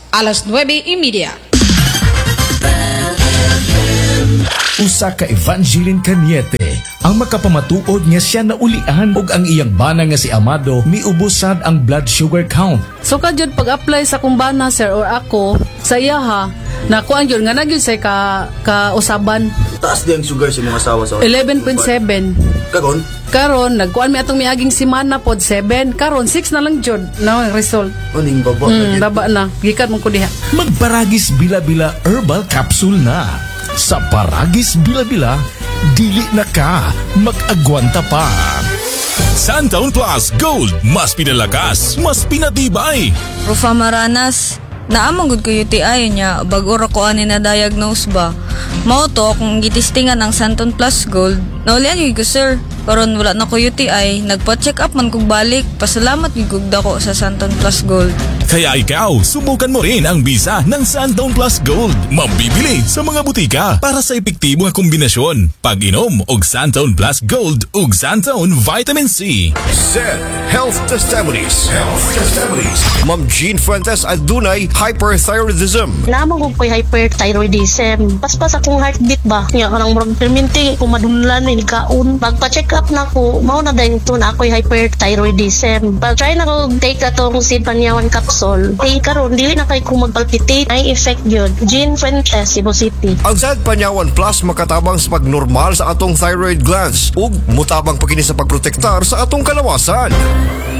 alas 9:30. Usa ka Evangeline Cañete ang makapamatuod nga siya naulian og ang iyang bana nga si Amado miubusad ang blood sugar count. So kadyod pag-apply sa kumbana sir or ako sa iya ha, nakuan yun nga nagyod say ka usaban. Taas di ang sugar sa mga asawa sa 11.7. Karon nagkuan mi atong miaging semana pod 7, karon 6 na lang jud na result. Uning baba. Baba na. Gikan mo ko diha. Magparagis bila-bila herbal capsule na. Sa Paragis Bila-Bila, dili na ka mag-agwanta pa. Santaon Plus Gold, mas pinalakas, mas pinatibay. Rufa Maranas, naamang ko UTI niya, bag-ura ko ani na diagnose ba? Mao to kung gitistingan ang Santon Plus Gold, naulian ko sir. Karon wala na ko UTI, nagpa-check up man kog balik. Pasalamat gid ko sa Santon Plus Gold. Kaya ikaw, subukan mo rin ang bisa ng Santaon Plus Gold. Mabibili sa mga butika para sa epektibo nga kombinasyon. Pag-inom og Santaon Plus Gold ug Santaon Vitamin C. Zen Health Testimonies. Ma'am Jean Fuentes adunay hyperthyroidism. Namang ko'y hyperthyroidism. Paspas akong heartbeat ba? Nga kanang murag perminti, kumadunlan, inikaon. Pagpa-check up na ko, mao na dahil ito na ako'y hyperthyroidism. Pag-try na ko take atong Panyawan capsule. Karon, dili na kay kung magpalpitate. Ay effect yun. Jean Fuentes, Cebu City. Ang Zed Panyawan Plus makatabang sa pagnormal sa atong thyroid glands ug mutabang pa kini sa pagprotektar sa atong kalawasan.